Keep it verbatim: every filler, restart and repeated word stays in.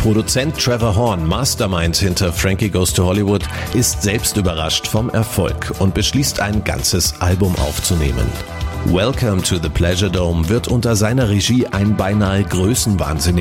Produzent Trevor Horn, Mastermind hinter Frankie Goes to Hollywood, ist selbst überrascht vom Erfolg und beschließt, ein ganzes Album aufzunehmen. Welcome to the Pleasure Dome wird unter seiner Regie ein beinahe größenwahnsinniger